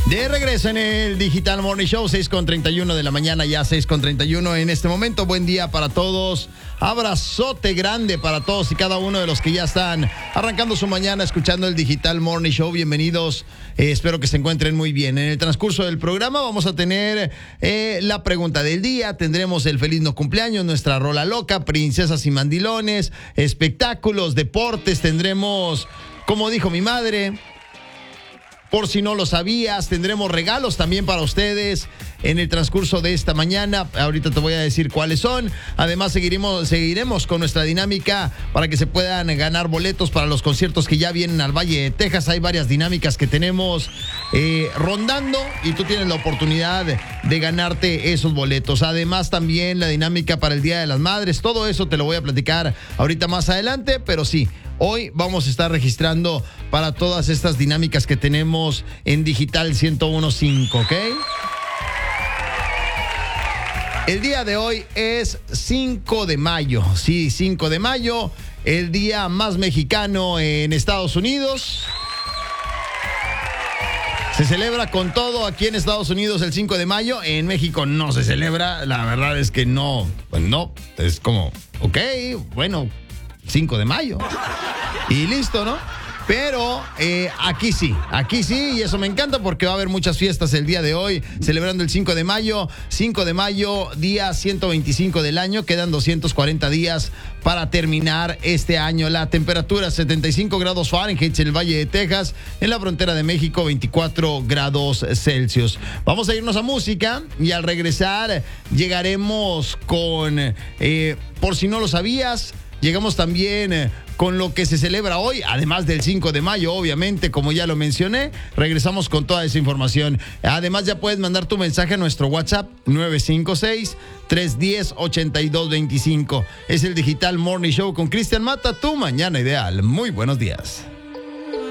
De regreso en el Digital Morning Show, 6:31 de la mañana, ya 6:31 en este momento. Buen día para todos. Abrazote grande para todos y cada uno de los que ya están arrancando su mañana escuchando el Digital Morning Show. Bienvenidos. Espero que se encuentren muy bien. En el transcurso del programa vamos a tener la pregunta del día. Tendremos el feliz no cumpleaños, nuestra rola loca, princesas y mandilones, espectáculos, deportes. Tendremos, como dijo mi madre, por si no lo sabías, tendremos regalos también para ustedes en el transcurso de esta mañana. Ahorita te voy a decir cuáles son. Además, seguiremos con nuestra dinámica para que se puedan ganar boletos para los conciertos que ya vienen al Valle de Texas. Hay varias dinámicas que tenemos rondando y tú tienes la oportunidad de ganarte esos boletos. Además, también la dinámica para el Día de las Madres. Todo eso te lo voy a platicar ahorita más adelante, pero sí, hoy vamos a estar registrando para todas estas dinámicas que tenemos en Digital 101.5, ¿ok? El día de hoy es 5 de mayo. Sí, 5 de mayo, el día más mexicano en Estados Unidos. Se celebra con todo aquí en Estados Unidos el 5 de mayo. En México no se celebra. La verdad es que no. Pues no. Es como, ok, bueno, 5 de mayo. Y listo, ¿no? Pero aquí sí, y eso me encanta porque va a haber muchas fiestas el día de hoy, celebrando el 5 de mayo, día 125 del año, quedan 240 días para terminar este año. La temperatura 75 grados Fahrenheit en el Valle de Texas, en la frontera de México 24 grados Celsius. Vamos a irnos a música y al regresar llegaremos con, por si no lo sabías, llegamos también con lo que se celebra hoy, además del 5 de mayo, obviamente, como ya lo mencioné. Regresamos con toda esa información. Además, ya puedes mandar tu mensaje a nuestro WhatsApp 956-310-8225. Es el Digital Morning Show con Cristian Mata, tu mañana ideal. Muy buenos días.